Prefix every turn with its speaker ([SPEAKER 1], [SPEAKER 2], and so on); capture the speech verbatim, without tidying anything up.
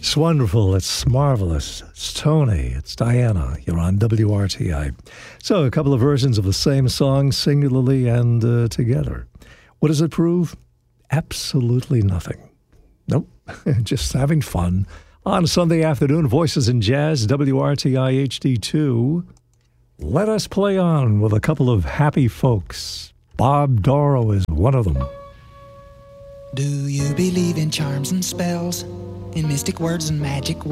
[SPEAKER 1] It's wonderful. It's marvelous. It's Tony. It's Diana. You're on W R T I. So a couple of versions of the same song, singularly and uh, together. What does it prove? Absolutely nothing. Nope. Just having fun. On Sunday afternoon, Voices in Jazz, W R T I H D two. Let us play on with a couple of happy folks. Bob Doro is one of them.
[SPEAKER 2] Do you believe in charms and spells, in mystic words and magic